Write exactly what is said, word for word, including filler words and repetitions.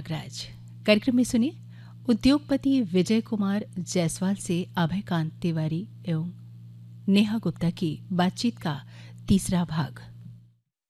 प्रयागराज। कार्यक्रम में सुनिए उद्योगपति विजय कुमार जायसवाल से अभयकांत तिवारी एवं नेहा गुप्ता की बातचीत का तीसरा भाग।